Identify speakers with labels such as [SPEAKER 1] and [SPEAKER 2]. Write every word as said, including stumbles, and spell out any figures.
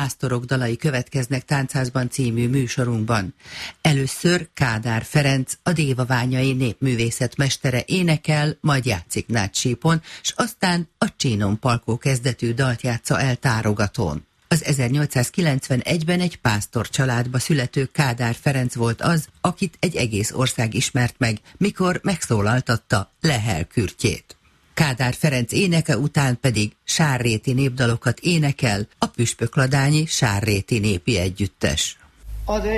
[SPEAKER 1] Pásztorok dalai következnek Táncházban című műsorunkban. Először Kádár Ferenc, a Dévaványai népművészet mestere énekel, majd játszik nádsípon, s aztán a Csínon Palkó kezdetű dalt játsza el tárogatón. Az ezernyolcszázkilencvenegyben egy pásztor családba születő Kádár Ferenc volt az, akit egy egész ország ismert meg, mikor megszólaltatta Lehel kürtjét. Kádár Ferenc éneke után pedig sárréti népdalokat énekel a püspökladányi Sárréti Népi Együttes.